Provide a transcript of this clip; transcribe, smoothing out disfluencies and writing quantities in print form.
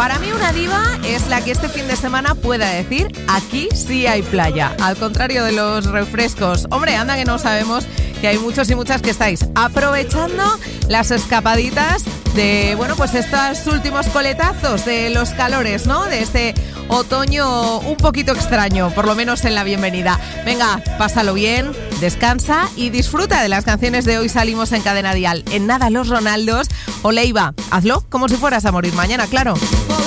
Para mí una diva es la que este fin de semana pueda decir aquí sí hay playa, al contrario de los refrescos. Hombre, anda que no sabemos que hay muchos y muchas que estáis aprovechando las escapaditas de, bueno, pues estos últimos coletazos de los calores, ¿no? De este otoño un poquito extraño, por lo menos en la bienvenida. Venga, pásalo bien, descansa y disfruta de las canciones de Hoy Salimos en Cadena Dial. En nada, los Ronaldos o Leiva. Hazlo como si fueras a morir mañana, claro.